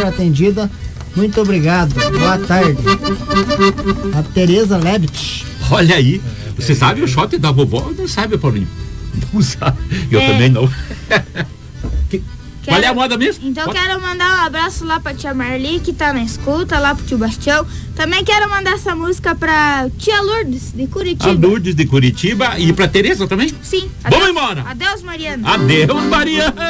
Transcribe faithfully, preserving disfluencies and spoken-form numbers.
atendida. Muito obrigado. Boa tarde. A Tereza Lebbit. Olha aí. Você sabe o shot da vovó? Não sabe, Paulinho? Não sabe. Eu é. também não. que, qual é a moda mesmo? Então Pode? Quero mandar um abraço lá pra tia Marli, que tá na escuta, lá pro tio Bastião. Também quero mandar essa música pra tia Lourdes, de Curitiba. A Lourdes de Curitiba e pra Tereza também? Sim. Vamos embora. Adeus, Mariana. Adeus, Mariana.